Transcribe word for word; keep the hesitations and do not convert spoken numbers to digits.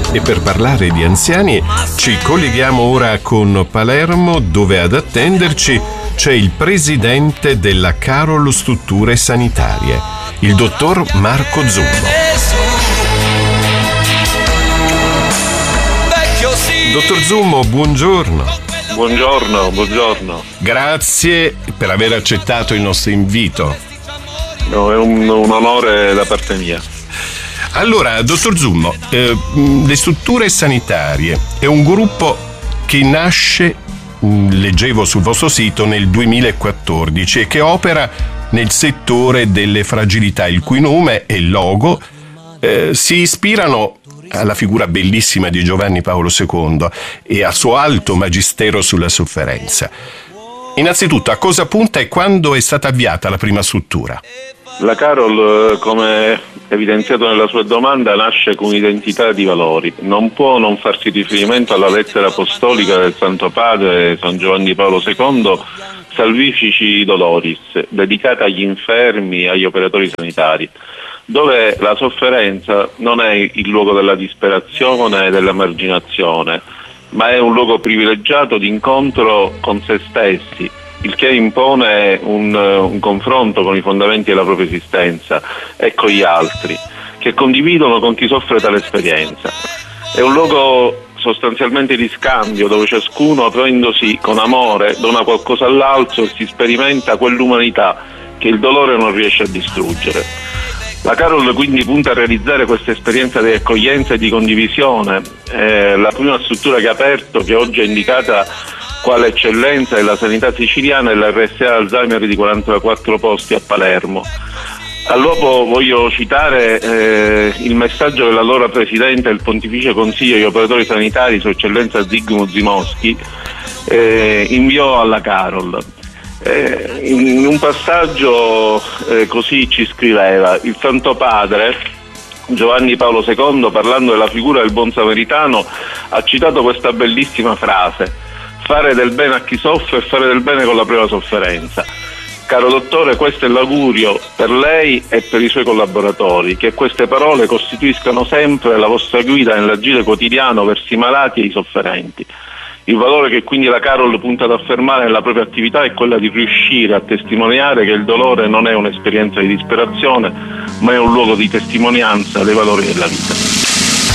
E per parlare di anziani ci colleghiamo ora con Palermo, dove ad attenderci c'è il presidente della Carol Strutture Sanitarie, il dottor Marco Zummo. Dottor Zummo, buongiorno. Buongiorno, buongiorno. Grazie per aver accettato il nostro invito. No, è un, un onore da parte mia. Allora, dottor Zummo, eh, le strutture sanitarie è un gruppo che nasce, mh, leggevo sul vostro sito, nel duemilaquattordici e che opera nel settore delle fragilità, il cui nome e logo eh, si ispirano alla figura bellissima di Giovanni Paolo secondo e al suo alto magistero sulla sofferenza. Innanzitutto, a cosa punta e quando è stata avviata la prima struttura? La Carol, come evidenziato nella sua domanda, nasce con un'identità di valori. Non può non farsi riferimento alla lettera apostolica del Santo Padre San Giovanni Paolo secondo, Salvifici Doloris, dedicata agli infermi e agli operatori sanitari, dove la sofferenza non è il luogo della disperazione e dell'emarginazione, ma è un luogo privilegiato di incontro con se stessi, il che impone un, un confronto con i fondamenti della propria esistenza e con gli altri, che condividono con chi soffre tale esperienza. È un luogo sostanzialmente di scambio, dove ciascuno, aprendosi con amore, dona qualcosa all'altro e si sperimenta quell'umanità che il dolore non riesce a distruggere. La Carol quindi punta a realizzare questa esperienza di accoglienza e di condivisione. Eh, la prima struttura che ha aperto, che oggi è indicata quale eccellenza della sanità siciliana, è l'R S A Alzheimer di quarantaquattro posti a Palermo. All'uopo voglio citare eh, il messaggio dell'allora Presidente del Pontificio Consiglio degli Operatori Sanitari, Sua Eccellenza Zygmunt Zimowski, eh, inviò alla Carol. Eh, in un passaggio eh, così ci scriveva: il Santo Padre Giovanni Paolo secondo, parlando della figura del buon samaritano, ha citato questa bellissima frase: fare del bene a chi soffre e fare del bene con la propria sofferenza. Caro dottore, questo è l'augurio per lei e per i suoi collaboratori, che queste parole costituiscano sempre la vostra guida nell'agire quotidiano verso i malati e i sofferenti. Il valore che quindi la Carol punta ad affermare nella propria attività è quella di riuscire a testimoniare che il dolore non è un'esperienza di disperazione, ma è un luogo di testimonianza dei valori della vita.